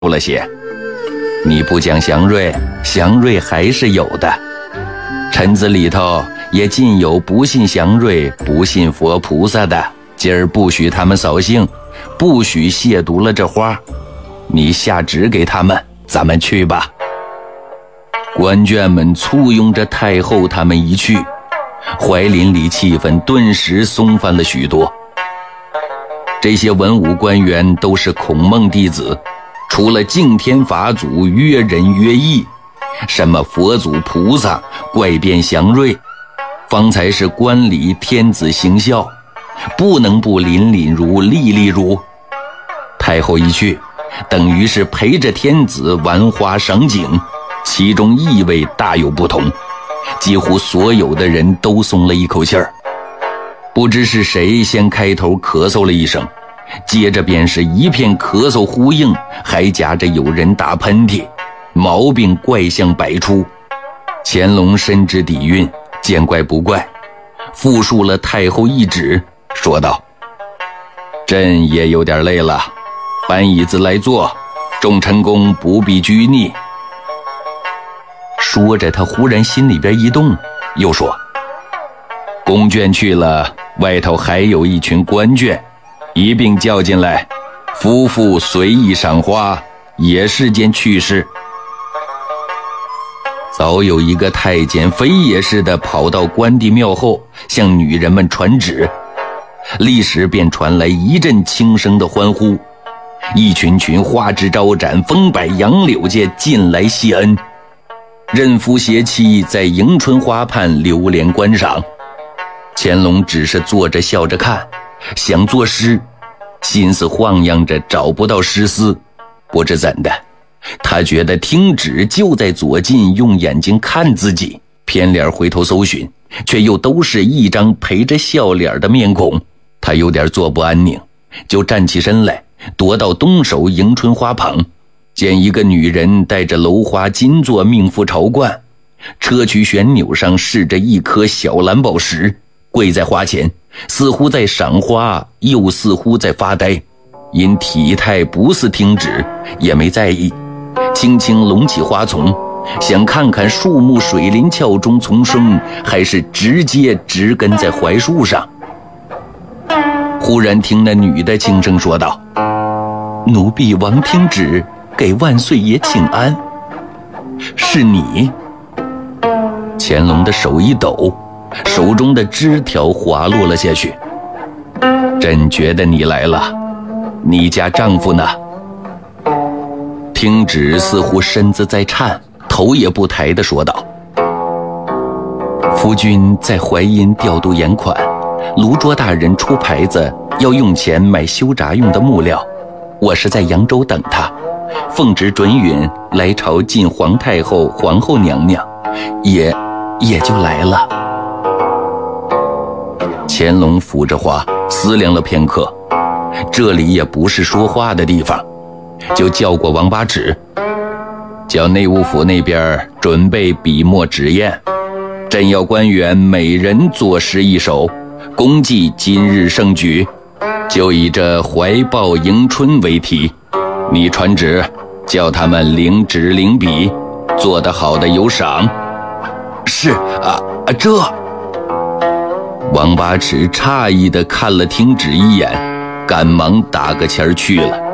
了些。你不讲祥瑞，祥瑞还是有的。臣子里头也尽有不信祥瑞、不信佛菩萨的，今儿不许他们扫兴，不许亵渎了这花。你下旨给他们，咱们去吧。官眷们簇拥着太后他们一去，槐林里气氛顿时松泛了许多。这些文武官员都是孔孟弟子，除了敬天法祖约仁约义，什么佛祖菩萨怪变祥瑞，方才是官礼天子行孝，不能不凛凛如历历如。太后一去，等于是陪着天子玩花赏景，其中意味大有不同，几乎所有的人都松了一口气儿。不知是谁先开头咳嗽了一声，接着便是一片咳嗽呼应，还夹着有人打喷嚏，毛病怪象百出。乾隆深知底蕴，见怪不怪，复述了太后懿旨，说道：朕也有点累了，搬椅子来坐，众臣公不必拘泥。说着他忽然心里边一动，又说：宫眷去了，外头还有一群官眷，一并叫进来，夫妇随意赏花，也是件趣事。早有一个太监飞也似的跑到关帝庙后，向女人们传旨，立时便传来一阵轻声的欢呼，一群群花枝招展、风摆杨柳间进来谢恩。任夫携妻在迎春花畔流连观赏，乾隆只是坐着笑着看，想作诗，心思晃漾着找不到诗思，不知怎的，他觉得听旨就在左近，用眼睛看自己，偏脸回头搜寻，却又都是一张陪着笑脸的面孔，他有点坐不安宁，就站起身来，踱到东首迎春花旁，见一个女人带着楼花金座命妇朝冠，砗磲旋钮上饰着一颗小蓝宝石，跪在花前，似乎在赏花，又似乎在发呆，因体态不似听旨，也没在意，轻轻拢起花丛，想看看树木水林峭中丛生，还是直接植根在槐树上。忽然听那女的轻声说道：奴婢王听旨，给万岁爷请安。是你？乾隆的手一抖，手中的枝条滑落了下去。朕觉得你来了，你家丈夫呢？听旨似乎身子在颤，头也不抬地说道：夫君在淮阴调度盐款，卢卓大人出牌子要用钱买修闸用的木料，我是在扬州等他，奉旨准允来朝见皇太后、皇后娘娘，也就来了。乾隆扶着花思量了片刻，这里也不是说话的地方，就叫过王八尺，叫内务府那边准备笔墨纸砚，朕要官员每人作诗一首，恭祭今日盛举，就以这怀抱迎春为题，你传旨叫他们领纸领笔，做得好的有赏。是这。王八尺诧异地看了听旨一眼，赶忙打个签儿去了。